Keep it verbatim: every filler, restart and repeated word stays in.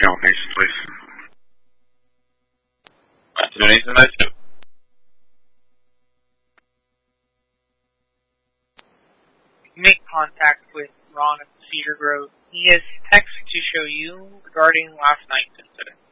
Nation, please. nine two Nation, nine two. Make contact with Ron at Cedar Grove. He has text to show you regarding last night's incident.